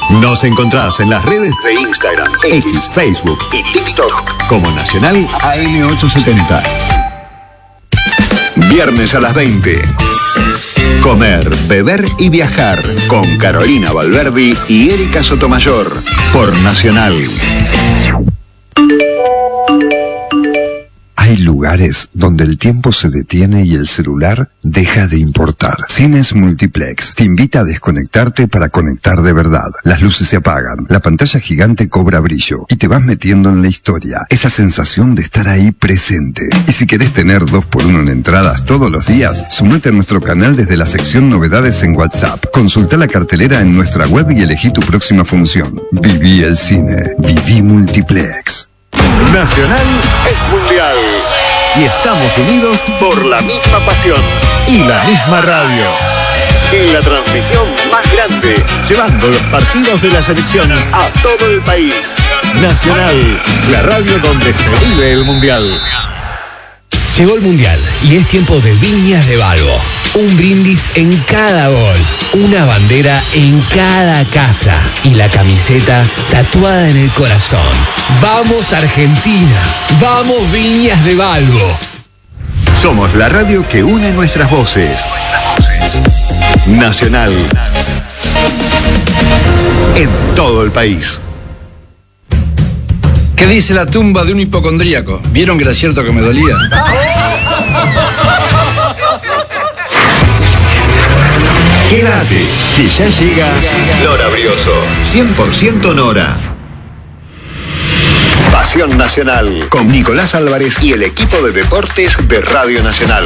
Nos encontrás en las redes de Instagram, X, Facebook y TikTok como Nacional AM870. Viernes a las 20. Comer, beber y viajar con Carolina Valverdi y Erika Sotomayor por Nacional. Hay lugares donde el tiempo se detiene y el celular deja de importar. Cines Multiplex te invita a desconectarte para conectar de verdad. Las luces se apagan, la pantalla gigante cobra brillo y te vas metiendo en la historia. Esa sensación de estar ahí presente. Y si querés tener 2x1 en entradas todos los días, sumate a nuestro canal desde la sección novedades en WhatsApp. Consulta la cartelera en nuestra web y elegí tu próxima función. Viví el cine. Viví Multiplex. Nacional es mundial y estamos unidos por la misma pasión y la misma radio. En la transmisión más grande, llevando los partidos de la selección a todo el país. Nacional, la radio donde se vive el mundial. Llegó el mundial y es tiempo de Viñas de Balbo. Un brindis en cada gol, una bandera en cada casa y la camiseta tatuada en el corazón. ¡Vamos Argentina! ¡Vamos Viñas de Balbo! Somos la radio que une nuestras voces. Nacional. En todo el país. ¿Qué dice la tumba de un hipocondríaco? ¿Vieron que era cierto que me dolía? Quédate, que ya llega Nora Brioso. 100% Nora. Pasión Nacional con Nicolás Álvarez y el equipo de deportes de Radio Nacional.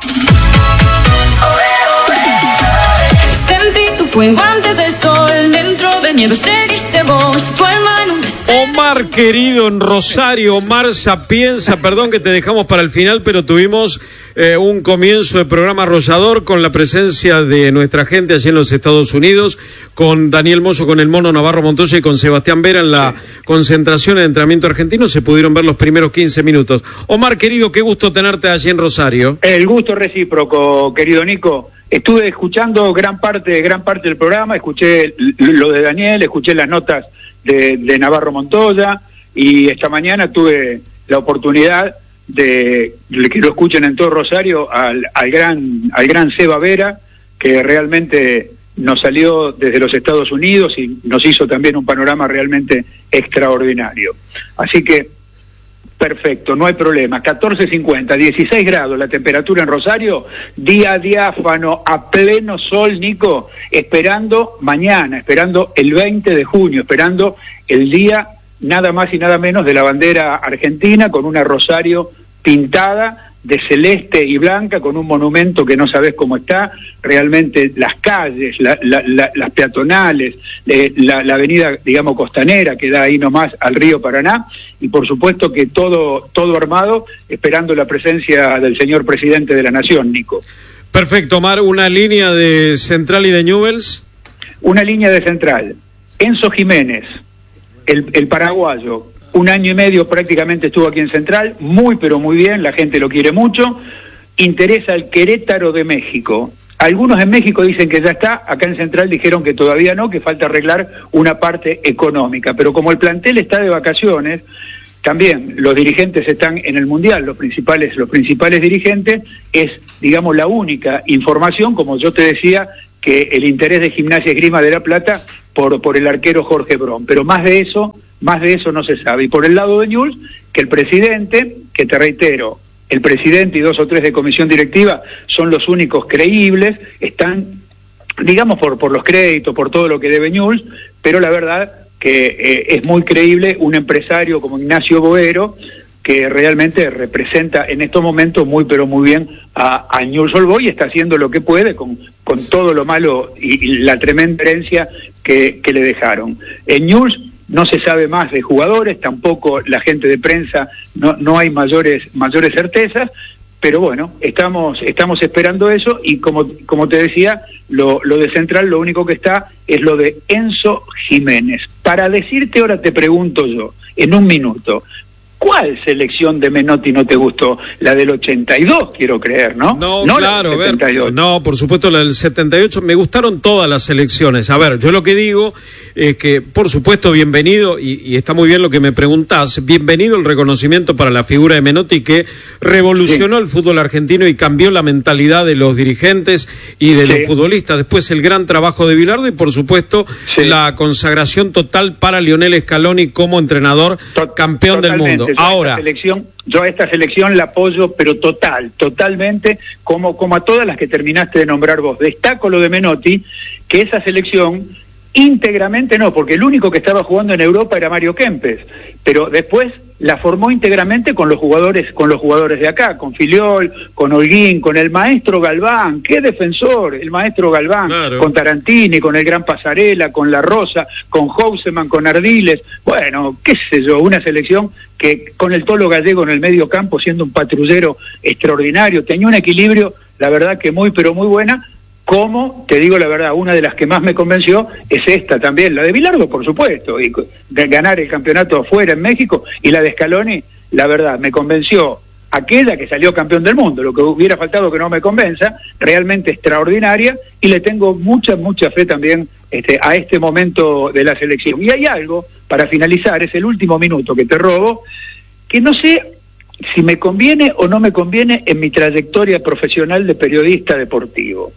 Sentí tu fuego antes del sol, dentro del miedo seguiste vos, tu alma en un deseo. Omar querido en Rosario, Omar Sapienza, perdón que te dejamos para el final, pero tuvimos un comienzo de programa arrollador con la presencia de nuestra gente allí en los Estados Unidos, con Daniel Mozo, con el Mono Navarro Montoya y con Sebastián Vera en la concentración de entrenamiento argentino. Se pudieron ver los primeros 15 minutos. Omar querido, qué gusto tenerte allí en Rosario. El gusto recíproco, querido Nico. Estuve escuchando gran parte del programa, escuché lo de Daniel, escuché las notas de Navarro Montoya y esta mañana tuve la oportunidad de que lo escuchen en todo Rosario al gran Seba Vera, que realmente nos salió desde los Estados Unidos y nos hizo también un panorama realmente extraordinario. Así que perfecto, no hay problema. 14:50, 16 grados la temperatura en Rosario, día diáfano, a pleno sol, Nico, esperando mañana, esperando el 20 de junio, esperando el día nada más y nada menos de la bandera argentina, con una Rosario pintada de celeste y blanca, con un monumento que no sabés cómo está, realmente las calles, las peatonales, la avenida, digamos, costanera, que da ahí nomás al río Paraná, y por supuesto que todo armado, esperando la presencia del señor presidente de la Nación, Nico. Perfecto, Omar, ¿una línea de Central y de Newell's? Una línea de Central. Enzo Jiménez, el paraguayo, 1 año y medio prácticamente estuvo aquí en Central, muy pero muy bien, la gente lo quiere mucho. Interesa el Querétaro de México. Algunos en México dicen que ya está, acá en Central dijeron que todavía no, que falta arreglar una parte económica, pero como el plantel está de vacaciones, también los dirigentes están en el Mundial, los principales dirigentes, es, digamos, la única información, como yo te decía, que el interés de Gimnasia Esgrima de La Plata por el arquero Jorge Bron, pero más de eso no se sabe. Y por el lado de Newell's, que el presidente, que te reitero, el presidente y 2 o 3 de comisión directiva son los únicos creíbles, están, digamos, por los créditos, por todo lo que debe Newell's, pero la verdad que es muy creíble un empresario como Ignacio Boero, que realmente representa en estos momentos muy pero muy bien a Newell's Old Boys y está haciendo lo que puede con todo lo malo y la tremenda herencia que le dejaron. En Newell's no se sabe más de jugadores, tampoco la gente de prensa, no hay mayores certezas, pero bueno, estamos esperando eso y como te decía, lo de Central, lo único que está es lo de Enzo Jiménez. Para decirte, ahora te pregunto yo, en un minuto, ¿Cuál selección de Menotti no te gustó? La del 82, quiero creer, ¿no? No, no claro, la del 78. No, por supuesto la del 78. Me gustaron todas las selecciones. A ver, yo lo que digo es que, por supuesto, bienvenido, y está muy bien lo que me preguntás, bienvenido el reconocimiento para la figura de Menotti, que revolucionó el fútbol argentino y cambió la mentalidad de los dirigentes y de los futbolistas. Después el gran trabajo de Bilardo y, por supuesto, la consagración total para Lionel Scaloni como entrenador campeón del mundo. Ahora, yo a esta selección la apoyo, pero totalmente, como a todas las que terminaste de nombrar vos. Destaco lo de Menotti, que esa selección íntegramente no, porque el único que estaba jugando en Europa era Mario Kempes, pero después la formó íntegramente con los jugadores de acá, con Filiol, con Holguín, con el maestro Galván, qué defensor, el maestro Galván, claro. Con Tarantini, con el gran Pasarela, con La Rosa, con Houseman, con Ardiles, bueno, qué sé yo, una selección que con el Tolo Gallego en el medio campo, siendo un patrullero extraordinario, tenía un equilibrio, la verdad que muy, pero muy buena. Como, te digo la verdad, una de las que más me convenció es esta también, la de Bilardo, por supuesto, y de ganar el campeonato afuera en México, y la de Scaloni, la verdad, me convenció aquella que salió campeón del mundo, lo que hubiera faltado que no me convenza, realmente extraordinaria, y le tengo mucha fe también a este momento de la selección. Y hay algo, para finalizar, es el último minuto que te robo, que no sé si me conviene o no me conviene en mi trayectoria profesional de periodista deportivo.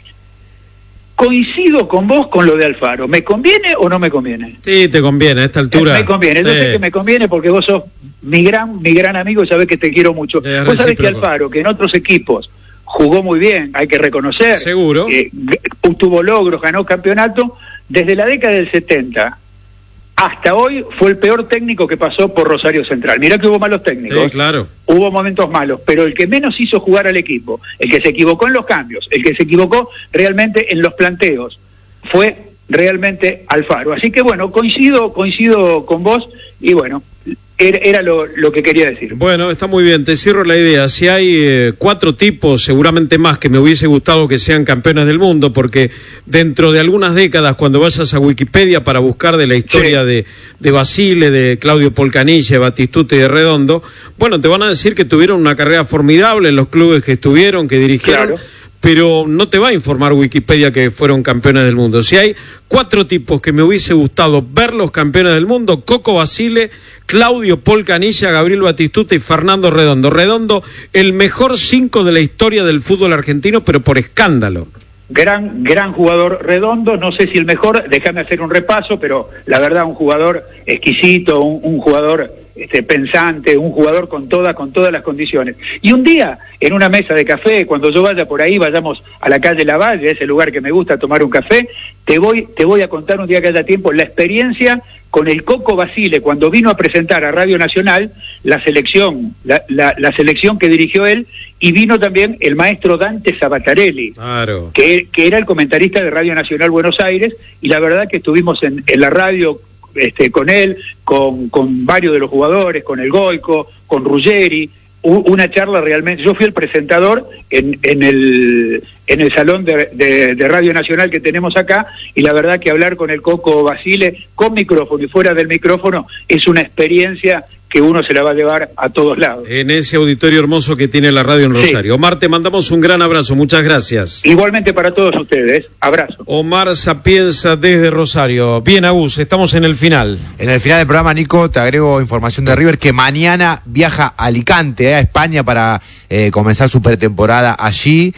Coincido con vos con lo de Alfaro. ¿Me conviene o no me conviene? Sí, te conviene a esta altura. Me conviene. Yo sé que me conviene porque vos sos mi gran amigo y sabés que te quiero mucho. Vos sabés que Alfaro, que en otros equipos jugó muy bien, hay que reconocer. Seguro. Tuvo logros, ganó campeonato. Desde la década del 70 hasta hoy fue el peor técnico que pasó por Rosario Central. Mirá que hubo malos técnicos. Sí, claro. Hubo momentos malos, pero el que menos hizo jugar al equipo, el que se equivocó en los cambios, el que se equivocó realmente en los planteos, fue realmente Alfaro. Así que bueno, coincido con vos y bueno, era lo que quería decir. Bueno, está muy bien, te cierro la idea. Si hay 4 tipos, seguramente más, que me hubiese gustado que sean campeones del mundo, porque dentro de algunas décadas, cuando vayas a Wikipedia para buscar de la historia de Basile, de Claudio Polcanilla, de Batistuta y de Redondo, bueno, te van a decir que tuvieron una carrera formidable en los clubes que estuvieron, que dirigieron. Claro. Pero no te va a informar Wikipedia que fueron campeones del mundo. Si hay 4 tipos que me hubiese gustado ver los campeones del mundo: Coco Basile, Claudio Polcanilla, Gabriel Batistuta y Fernando Redondo. Redondo, el mejor 5 de la historia del fútbol argentino, pero por escándalo. Gran jugador Redondo, no sé si el mejor, déjame hacer un repaso, pero la verdad un jugador exquisito, un jugador pensante, un jugador con todas las condiciones. Y un día, en una mesa de café, cuando yo vaya por ahí, vayamos a la calle Lavalle, ese lugar que me gusta tomar un café, te voy a contar un día que haya tiempo la experiencia con el Coco Basile, cuando vino a presentar a Radio Nacional la selección que dirigió él, y vino también el maestro Dante Sabatarelli, claro, que era el comentarista de Radio Nacional Buenos Aires, y la verdad que estuvimos en la radio con él, con varios de los jugadores, con el Goico, con Ruggeri, una charla realmente. Yo fui el presentador en el salón de Radio Nacional que tenemos acá, y la verdad que hablar con el Coco Basile, con micrófono y fuera del micrófono, es una experiencia que uno se la va a llevar a todos lados. En ese auditorio hermoso que tiene la radio en Rosario. Sí. Omar, te mandamos un gran abrazo, muchas gracias. Igualmente para todos ustedes, abrazo. Omar Sapienza desde Rosario. Bien, Agus, estamos en el final. En el final del programa, Nico, te agrego información de River, que mañana viaja a Alicante, a España, para comenzar su pretemporada allí.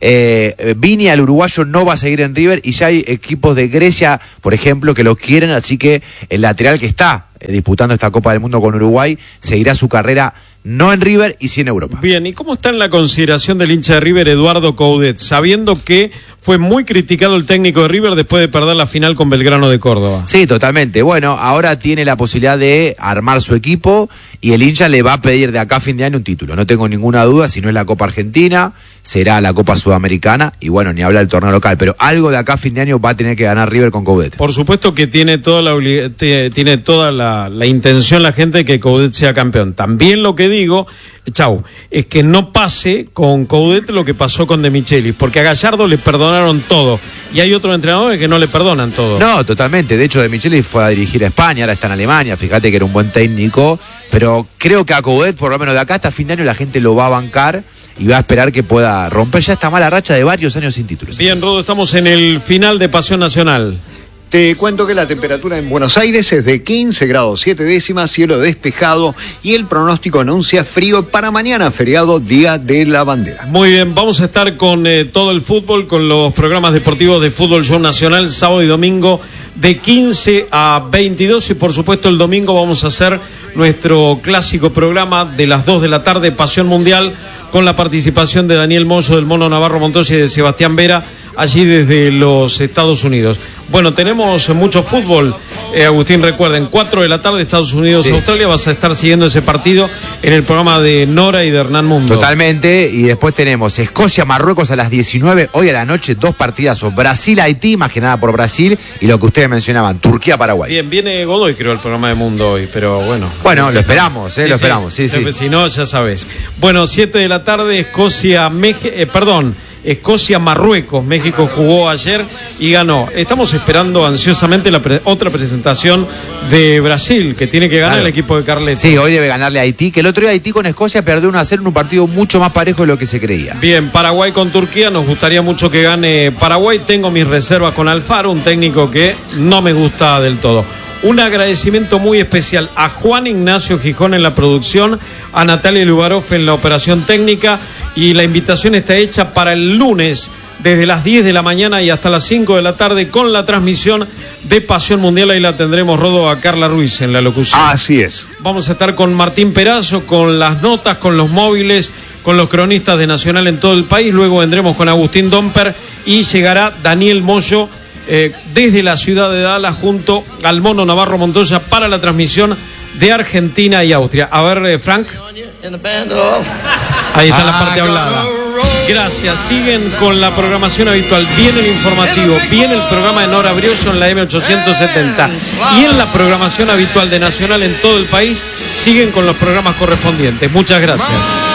Vini, al uruguayo, no va a seguir en River, y ya hay equipos de Grecia, por ejemplo, que lo quieren, así que el lateral que está disputando esta Copa del Mundo con Uruguay seguirá su carrera no en River y sí en Europa. Bien, ¿y cómo está en la consideración del hincha de River, Eduardo Coudet, sabiendo que fue muy criticado el técnico de River después de perder la final con Belgrano de Córdoba? Sí, totalmente. Bueno, ahora tiene la posibilidad de armar su equipo y el hincha le va a pedir de acá a fin de año un título. No tengo ninguna duda, si no es la Copa Argentina, será la Copa Sudamericana y bueno, ni hablar del torneo local, pero algo de acá a fin de año va a tener que ganar River con Coudet. Por supuesto que tiene toda la intención la gente de que Coudet sea campeón. También lo que digo, es que no pase con Coudet lo que pasó con De Michelis, porque a Gallardo le perdonaron todo y hay otros entrenadores que no le perdonan todo. No, totalmente. De hecho, De Michelis fue a dirigir a España, ahora está en Alemania. Fíjate que era un buen técnico, pero creo que a Coudet, por lo menos de acá hasta fin de año, la gente lo va a bancar y va a esperar que pueda romper ya esta mala racha de varios años sin títulos. Bien, Rodo, estamos en el final de Pasión Nacional. Te cuento que la temperatura en Buenos Aires es de 15 grados 7 décimas, cielo despejado y el pronóstico anuncia frío para mañana, feriado, Día de la Bandera. Muy bien, vamos a estar con todo el fútbol, con los programas deportivos de Fútbol Show Nacional, sábado y domingo de 15 a 22 y por supuesto el domingo vamos a hacer nuestro clásico programa de las 2 de la tarde, Pasión Mundial, con la participación de Daniel Moyo, del Mono Navarro Montoya y de Sebastián Vera, allí desde los Estados Unidos. Bueno, tenemos mucho fútbol, Agustín, recuerden, 4 de la tarde, Estados Unidos, Australia, vas a estar siguiendo ese partido en el programa de Nora y de Hernán Mundo. Totalmente, y después tenemos Escocia-Marruecos a las 19, hoy a la noche, 2 partidazos, Brasil-Haití, más que nada por Brasil, y lo que ustedes mencionaban, Turquía-Paraguay. Bien, viene Godoy, creo, el programa de Mundo hoy, pero bueno. Bueno, lo esperamos, lo esperamos, sí. Si no, ya sabes. Bueno, 7 de la tarde, Escocia-Marruecos. México jugó ayer y ganó. Estamos esperando ansiosamente otra presentación de Brasil, que tiene que ganar el equipo de Carleto. Sí, hoy debe ganarle a Haití, que el otro día Haití con Escocia perdió 1-0 en un partido mucho más parejo de lo que se creía. Bien, Paraguay con Turquía, nos gustaría mucho que gane Paraguay. Tengo mis reservas con Alfaro, un técnico que no me gusta del todo. Un agradecimiento muy especial a Juan Ignacio Gijón en la producción, a Natalia Lubarov en la operación técnica, y la invitación está hecha para el lunes desde las 10 de la mañana y hasta las 5 de la tarde con la transmisión de Pasión Mundial. Ahí la tendremos, Rodo, a Carla Ruiz en la locución. Así es. Vamos a estar con Martín Perazo, con las notas, con los móviles, con los cronistas de Nacional en todo el país. Luego vendremos con Agustín Domper y llegará Daniel Moyo desde la ciudad de Dallas junto al Mono Navarro Montoya para la transmisión de Argentina y Austria. A ver, Frank. Ahí está la parte hablada. Gracias. Siguen con la programación habitual. Viene el informativo, viene el programa de Nora Brioso en la M870. Y en la programación habitual de Nacional en todo el país, siguen con los programas correspondientes. Muchas gracias.